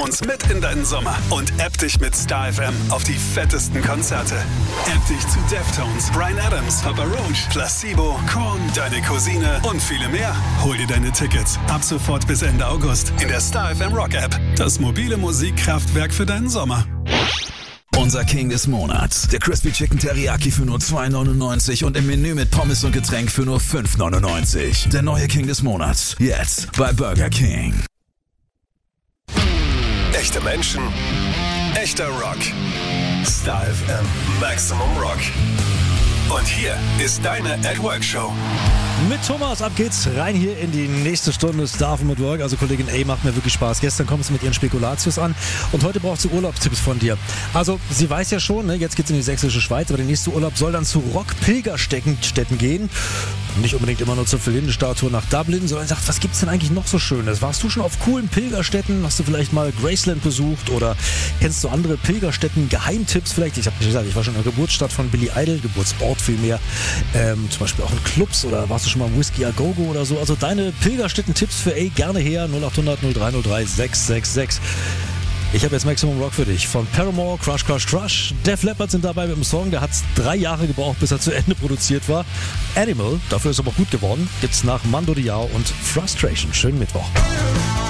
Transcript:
uns mit in deinen Sommer und app dich mit Star FM auf die fettesten Konzerte. App dich zu Deftones, Bryan Adams, Papa Roach, Placebo, Korn, Deine Cousine und viele mehr. Hol dir deine Tickets ab sofort bis Ende August in der Star FM Rock App. Das mobile Musikkraftwerk für deinen Sommer. Unser King des Monats. Der Crispy Chicken Teriyaki für nur $2,99 und im Menü mit Pommes und Getränk für nur $5,99. Der neue King des Monats. Jetzt bei Burger King. Echte Menschen, echter Rock. Star FM Maximum Rock. Und hier ist deine At Work Show. Mit Thomas, ab geht's rein hier in die nächste Stunde Star FM at Work. Also Kollegin A macht mir wirklich Spaß. Gestern kommt sie mit ihren Spekulatius an und heute braucht sie Urlaubstipps von dir. Also sie weiß ja schon, ne, jetzt geht's in die sächsische Schweiz, aber der nächste Urlaub soll dann zu Rock-Pilgerstätten gehen. Nicht unbedingt immer nur zur Phil-Linde-Statue nach Dublin, sondern sagt, was gibt's denn eigentlich noch so Schönes? Warst du schon auf coolen Pilgerstätten? Hast du vielleicht mal Graceland besucht oder kennst du andere Pilgerstätten, Geheimtipps vielleicht? Ich habe gesagt, ich war schon in der Geburtsstadt von Billy Idol, Geburtsort vielmehr, zum Beispiel auch in Clubs oder warst du schon mal im Whisky A Go Go oder so? Also deine Pilgerstätten-Tipps für A gerne her, 0800 0303 666. Ich habe jetzt Maximum Rock für dich. Von Paramore, Crush, Crush, Crush. Def Leppard sind dabei mit dem Song. Der hat 3 Jahre gebraucht, bis er zu Ende produziert war. Animal, dafür ist aber gut geworden. Gibt's nach Mando Diao und Frustration. Schönen Mittwoch.